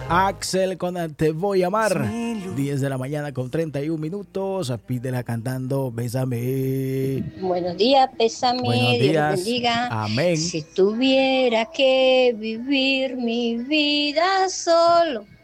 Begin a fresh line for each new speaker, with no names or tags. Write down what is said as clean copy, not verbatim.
Axel con Te Voy a Amar. 10 de la mañana con 31 minutos. Pídela cantando Bésame.
Buenos días, Bésame.
Buenos
Dios los
días.
bendiga.
Amén.
Si tuviera que vivir mi vida solo,